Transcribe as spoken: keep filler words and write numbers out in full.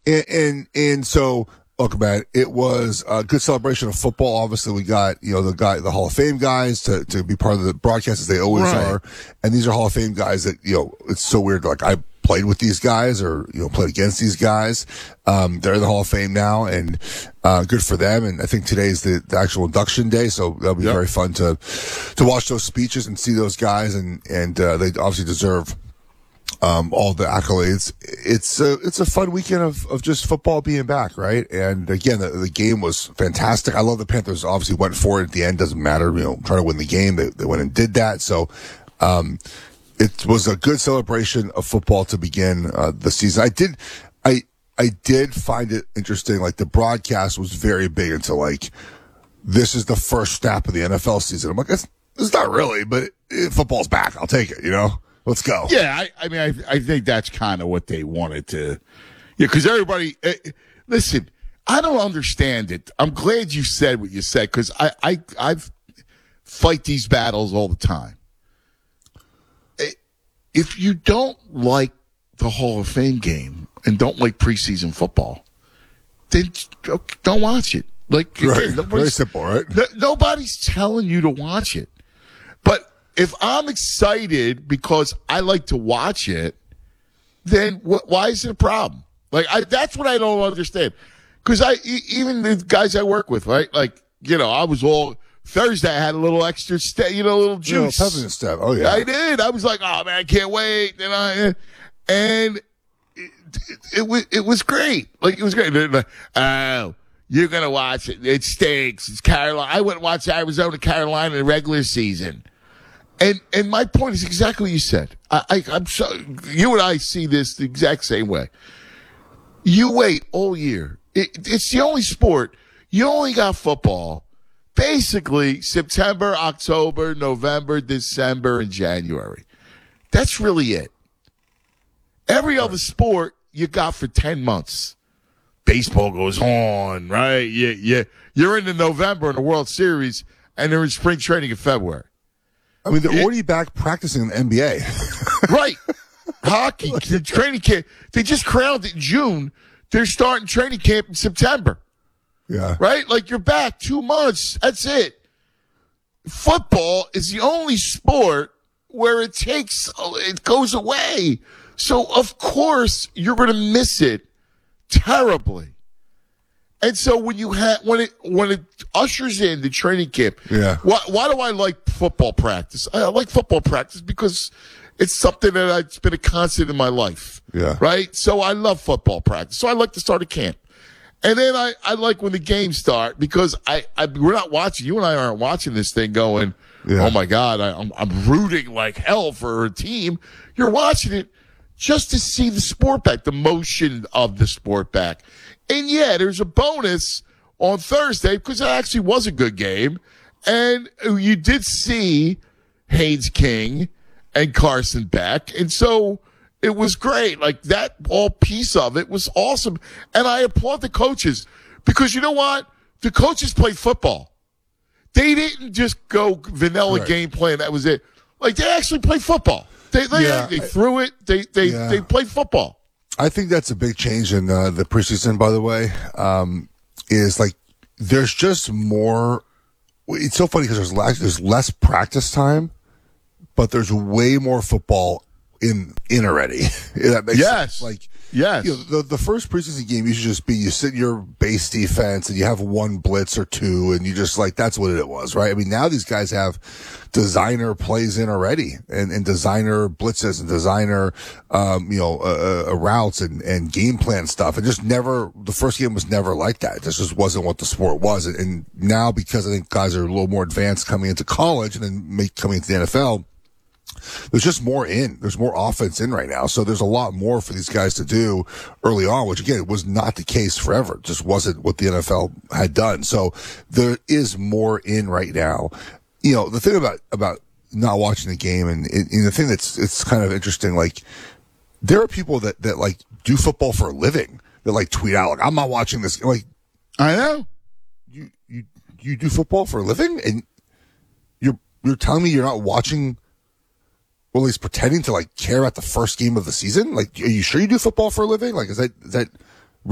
And, and, and so, look, man, it was a good celebration of football. Obviously, we got, you know, the guy, the Hall of Fame guys to, to be part of the broadcast as they always Right. are. And these are Hall of Fame guys that, you know, it's so weird. Like, I played with these guys or, you know, played against these guys. Um, they're in the Hall of Fame now, and, uh, good for them. And I think today's the, the actual induction day. So that'll be Yep. very fun to, to watch those speeches and see those guys. And, and, uh, they obviously deserve Um, all the accolades. It's a, it's a fun weekend of, of just football being back, right? And again, the, the game was fantastic. I love the Panthers obviously went for it at the end. Doesn't matter, you know, trying to win the game. They, they went and did that. So, um, it was a good celebration of football to begin, uh, the season. I did, I, I did find it interesting. Like the broadcast was very big into like, this is the first snap of the N F L season. I'm like, it's, it's not really, but it, football's back. I'll take it, you know? Let's go. Yeah, I, I mean, I, I think that's kind of what they wanted to. Yeah, because everybody, uh, listen, I don't understand it. I'm glad you said what you said because I, I, I've fight these battles all the time. If you don't like the Hall of Fame game and don't like preseason football, then don't watch it. Like, Right. again, Very simple, right? No, nobody's telling you to watch it, but if I'm excited because I like to watch it, then wh- why is it a problem? Like, I, that's what I don't understand. Because I, e- even the guys I work with, right? Like, you know, I was all Thursday. I had a little extra, ste- you know, a little juice. You know, peppermint stuff. Oh yeah, I did. I was like, oh man, I can't wait. And I, and it, it, it was, it was great. Like, it was great. Like, oh, you're gonna watch it. It stinks. It's Carolina. I went and watched Arizona, Carolina in the regular season. And and my point is exactly what you said. I, I, I'm so you and I see this the exact same way. You wait all year. It, it's the only sport. You only got football. Basically, September, October, November, December, and January. That's really it. Every other sport you got for ten months. Baseball goes on, right? You, you, you're into November in the World Series, and they're in spring training in February. I mean, they're already back practicing in the N B A. Right. Hockey, the training camp. They just crowned it in June. They're starting training camp in September. Yeah. Right? Like, you're back two months. That's it. Football is the only sport where it takes, it goes away. So, of course, you're going to miss it terribly. And so when you have when it when it ushers in the training camp, yeah. Why why do I like football practice? I like football practice because it's something that I've, it's been a constant in my life. Yeah. Right. So I love football practice. So I like to start a camp, and then I, I like when the games start because I, I we're not watching. You and I aren't watching this thing going. Yeah. Oh my God, I, I'm I'm rooting like hell for a team. You're watching it just to see the sport back, the motion of the sport back. And yeah, there's a bonus on Thursday because it actually was a good game. And you did see Haynes King and Carson Beck. And so it was great. Like, that all piece of it was awesome. And I applaud the coaches because you know what? The coaches played football. They didn't just go vanilla Right. game plan. That was it. Like, they actually played football. They they, Yeah, they threw it. They they yeah. they played football. I think that's a big change in uh, the preseason, by the way, um, is like there's just more. It's so funny because there's less, there's less practice time, but there's way more football in in already. That makes Yes. sense. Like, Yes. you know, the the first preseason game you should just be you sit in your base defense and you have one blitz or two and you just like that's what it was, right? I mean, now these guys have designer plays in already and, and designer blitzes and designer um you know uh, uh, routes and and game plan stuff. And just never the first game was never like that. This just wasn't what the sport was. And, and now because I think guys are a little more advanced coming into college and then make, coming into the N F L, there's just more in. There's more offense in right now. So there's a lot more for these guys to do early on, which again was not the case forever. It just wasn't what the N F L had done. So there is more in right now. You know, the thing about, about not watching the game and, and the thing that's, it's kind of interesting, like there are people that, that like do football for a living that like tweet out, like, I'm not watching this. Like, I know. You, you, you do football for a living and you're, you're telling me you're not watching, well, at least pretending to like care about the first game of the season. Like, are you sure you do football for a living? Like, is that, is that,